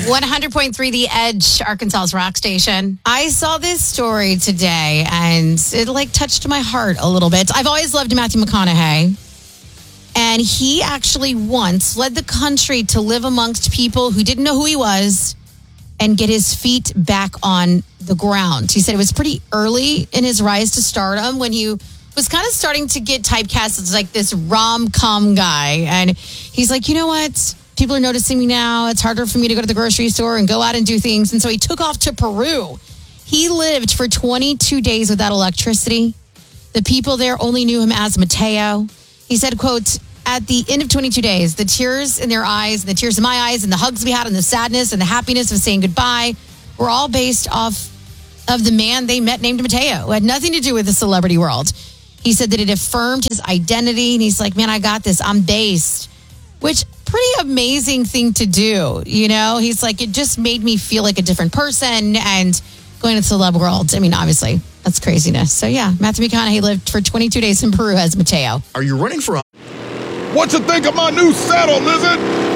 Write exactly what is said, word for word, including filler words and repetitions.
one hundred point three The Edge, Arkansas's rock station. I saw this story today, and it like touched my heart a little bit. I've always loved Matthew McConaughey. And he actually once led the country to live amongst people who didn't know who he was and get his feet back on the ground. He said it was pretty early in his rise to stardom when he was kind of starting to get typecast as like this rom-com guy. And he's like, you know what? People are noticing me now. It's harder for me to go to the grocery store and go out and do things. And so he took off to Peru. He lived for twenty-two days without electricity. The people there only knew him as Mateo. He said, quote, at the end of twenty-two days, the tears in their eyes, and the tears in my eyes, and the hugs we had, and the sadness and the happiness of saying goodbye were all based off of the man they met named Mateo, who had nothing to do with the celebrity world. He said that it affirmed his identity, and he's like, man, I got this. I'm based. Which, pretty amazing thing to do, you know? He's like, it just made me feel like a different person, and going into the celeb world, I mean, obviously, that's craziness. So, yeah, Matthew McConaughey lived for twenty-two days in Peru as Mateo. Are you running for a... What you think of my new saddle, lizard?